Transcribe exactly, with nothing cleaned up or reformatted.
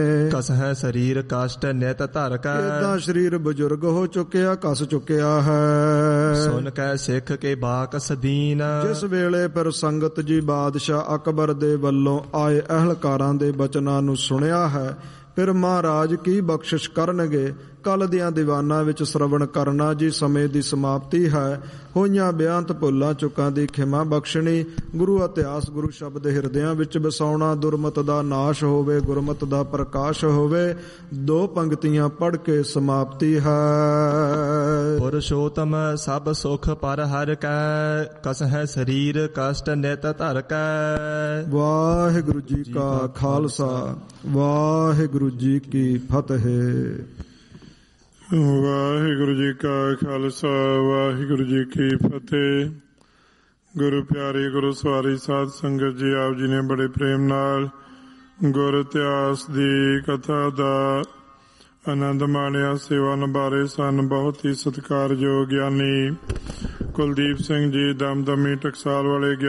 ਕਸਹਿ ਸਰੀਰ ਕਸ਼ਟ ਨਿਤ ਧਰ ਕੈ। ਏਦਾਂ ਸਰੀਰ ਬਜ਼ੁਰਗ ਹੋ ਚੁੱਕਿਆ, ਕਸ ਚੁੱਕਿਆ ਹੈ। ਸੁਨ ਕੈ ਸਿੱਖ ਕੇ ਬਾਕਸ ਦੀਨ। ਜਿਸ ਵੇਲੇ ਫਿਰ ਸੰਗਤ ਜੀ ਬਾਦਸ਼ਾਹ ਅਕਬਰ ਦੇ ਵੱਲੋਂ ਆਏ ਅਹਿਲਕਾਰਾਂ ਦੇ ਬਚਨਾਂ ਨੂੰ ਸੁਣਿਆ ਹੈ, ਫਿਰ ਮਹਾਰਾਜ ਕੀ ਬਖਸ਼ਿਸ਼ ਕਰਨਗੇ। ਕੱਲ ਦੀਆਂ ਦੀਵਾਨਾਂ ਵਿੱਚ ਸ਼ਰਵਣ ਕਰਨਾ ਜੀ ਸਮੇਂ ਦੀ ਸਮਾਪਤੀ ਹੈ। ਹੋਈਆਂ ਬੇਅੰਤ ਭੁੱਲਾਂ ਚੁੱਕਾਂ ਦੀ ਖਿਮਾ ਬਖਸ਼ਣੀ, ਗੁਰੂ ਇਤਿਹਾਸ ਗੁਰੂ ਸ਼ਬਦ ਹਿਰਦਿਆਂ ਵਿੱਚ ਵਸਾਉਣਾ, ਦੁਰਮਤ ਦਾ ਨਾਸ਼ ਹੋਵੇ, ਗੁਰਮਤ ਦਾ ਪ੍ਰਕਾਸ਼ ਹੋਵੇ। ਦੋ ਪੰਕਤੀਆਂ ਪੜ੍ਹ ਕੇ ਸਮਾਪਤੀ ਹੈ। ਪੁਰਸ਼ੋਤਮ ਸਭ ਸੁਖ ਪਰ ਹਰਿ ਕੈ, ਕਸਹਿ ਸਰੀਰ ਕਸ਼ਟ ਨਿਤ ਧਰ ਕੈ। ਵਾਹਿਗੁਰੂ ਜੀ ਕਾ ਖਾਲਸਾ, ਵਾਹਿਗੁਰੂ ਜੀ ਕੀ ਫਤਿਹ। ਵਾਹਿਗੁਰੂ ਜੀ ਕਾ ਖਾਲਸਾ, ਵਾਹਿਗੁਰੂ ਜੀ ਕੀ ਫਤਿਹ। ਗੁਰੂ ਪਿਆਰੀ ਗੁਰੂ ਸਵਾਰੀ ਸਾਧ ਸੰਗਤ ਜੀ, ਆਪ ਜੀ ਨੇ ਬੜੇ ਪ੍ਰੇਮ ਨਾਲ ਗੁਰ ਇਤਿਹਾਸ ਦੀ ਕਥਾ ਦਾ ਆਨੰਦ ਮਾਣਿਆ। ਸੇਵਾ ਨਿਭਾਰੇ ਸਨ ਬਹੁਤ ਹੀ ਸਤਿਕਾਰਯੋਗ ਗਿਆਨੀ ਕੁਲਦੀਪ ਸਿੰਘ ਜੀ, ਦਮਦਮੀ ਟਕਸਾਲ ਵਾਲੇ